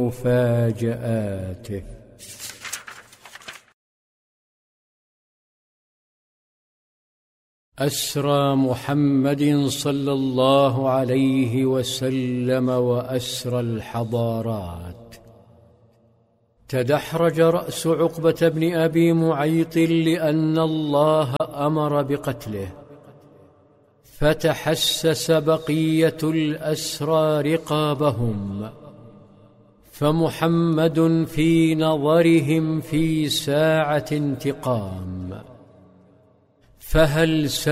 مفاجآته. أسرى محمد صلى الله عليه وسلم وأسرى الحضارات. تدحرج رأس عقبة بن أبي معيط لأن الله أمر بقتله، فتحسس بقية الأسرى رقابهم، فمحمد في نظرهم في ساعة انتقام. فهل